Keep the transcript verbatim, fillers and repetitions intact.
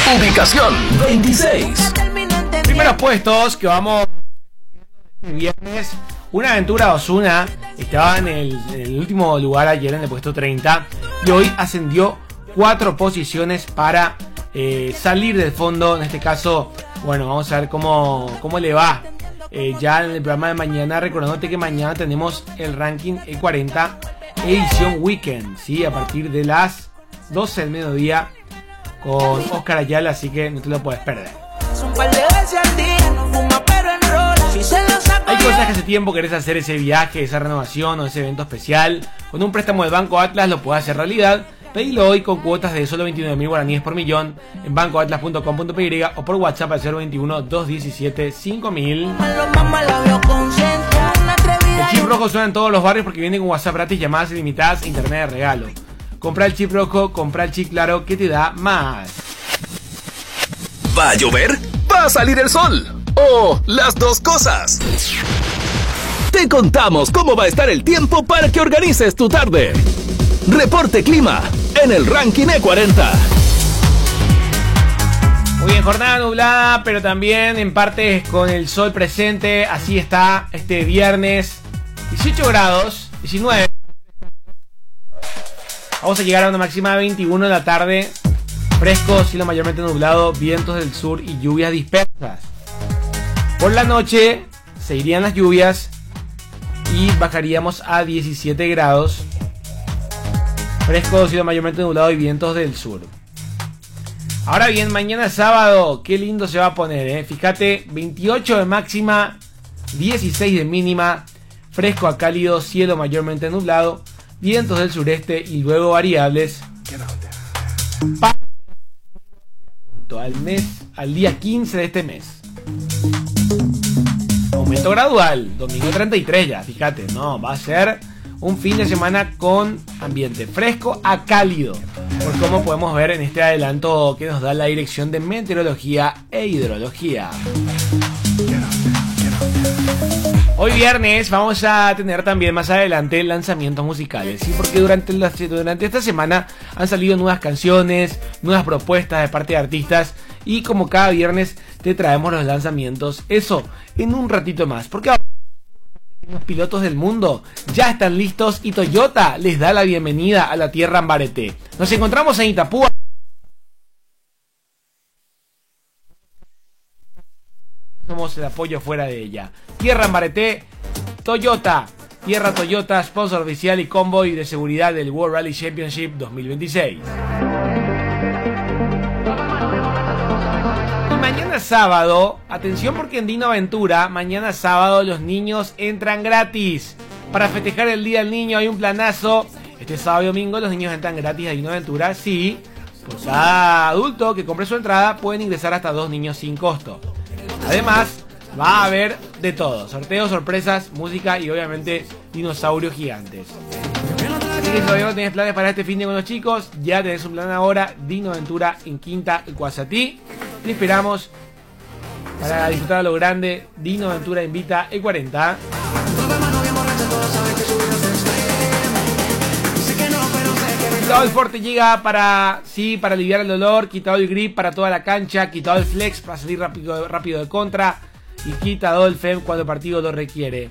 Ubicación veintiséis. Primeros puestos que vamos el viernes. Una aventura Ozuna estaba en el, en el último lugar ayer en el puesto treinta y hoy ascendió cuatro posiciones para eh, salir del fondo. En este caso, bueno, vamos a ver cómo, cómo le va eh, ya en el programa de mañana. Recordándote que mañana tenemos el ranking E cuarenta edición weekend, ¿sí? A partir de las doce del mediodía con Oscar Ayala, así que no te lo puedes perder. Hay cosas que hace tiempo querés hacer ese viaje, esa renovación o ese evento especial. Con un préstamo del Banco Atlas lo podés hacer realidad. Pedilo hoy con cuotas de solo veintinueve mil guaraníes por millón en banco atlas punto com punto pe o por WhatsApp al cero veintiuno, dos diecisiete, cinco mil. El chip rojo suena en todos los barrios porque viene con WhatsApp gratis, llamadas ilimitadas e internet de regalo. Compra el chip rojo, compra el chip claro que te da más. ¿Va a llover? ¿Va a salir el sol? ¿O las dos cosas? Te contamos cómo va a estar el tiempo para que organices tu tarde. Reporte clima en el ranking E cuarenta. Muy bien, jornada nublada, pero también en partes con el sol presente. Así está este viernes. dieciocho grados, diecinueve. Vamos a llegar a una máxima de veintiuno en la tarde. Fresco, cielo mayormente nublado, vientos del sur y lluvias dispersas. Por la noche se irían las lluvias y bajaríamos a diecisiete grados. Fresco, cielo mayormente nublado y vientos del sur. Ahora bien, mañana sábado, qué lindo se va a poner, ¿eh? Fíjate, veintiocho de máxima, dieciséis de mínima. Fresco a cálido, cielo mayormente nublado, vientos del sureste y luego variables. Al mes, al día quince de este mes. Aumento gradual, domingo treinta y tres ya, fíjate, no, va a ser un fin de semana con ambiente fresco a cálido, por como podemos ver en este adelanto que nos da la Dirección de Meteorología e Hidrología. Hoy viernes vamos a tener también más adelante lanzamientos musicales, ¿sí? Porque durante, la, durante esta semana han salido nuevas canciones, nuevas propuestas de parte de artistas y como cada viernes te traemos los lanzamientos, eso en un ratito más, porque ahora los pilotos del mundo ya están listos y Toyota les da la bienvenida a la tierra Ambareté. Nos encontramos en Itapúa. Somos el apoyo fuera de ella. Tierra Ambareté, Toyota. Tierra Toyota, sponsor oficial y convoy de seguridad del World Rally Championship dos mil veintiséis. Y mañana sábado, atención porque en Dino Aventura, mañana sábado los niños entran gratis. Para festejar el Día del Niño hay un planazo. Este sábado y domingo los niños entran gratis a Dino Aventura. Sí, por cada adulto que compre su entrada pueden ingresar hasta dos niños sin costo. Además, va a haber de todo: sorteos, sorpresas, música y obviamente dinosaurios gigantes. Así que si todavía no tenés planes para este fin de con los chicos, ya tenés un plan ahora. Dino Aventura en Quinta Cuazatí. Te esperamos para disfrutar a lo grande. Dino Aventura invita E cuarenta. Quitado el Forte llega para, sí, para aliviar el dolor. Quitado el grip para toda la cancha. Quitado el flex para salir rápido, rápido de contra. Y quitado el F E M cuando el partido lo requiere.